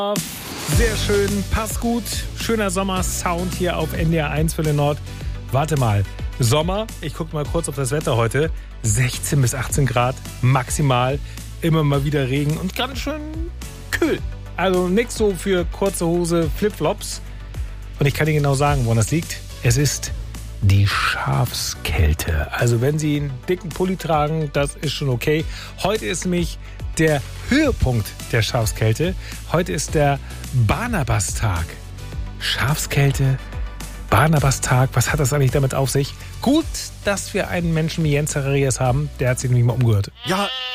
Sehr schön, passt gut. Schöner Sommersound hier auf NDR 1 für den Nord. Warte mal, Sommer, ich gucke mal kurz auf das Wetter heute. 16 bis 18 Grad maximal, immer mal wieder Regen und ganz schön kühl. Also nichts so für kurze Hose, Flipflops. Und ich kann Ihnen genau sagen, woran das liegt. Es ist die Schafskälte. Also wenn Sie einen dicken Pulli tragen, das ist schon okay. Heute ist nämlich der Höhepunkt der Schafskälte. Heute ist der Barnabastag. Schafskälte, Barnabastag, was hat das eigentlich damit auf sich? Gut, dass wir einen Menschen wie Jens Zacharias haben, der hat sich nämlich mal umgehört. Ja,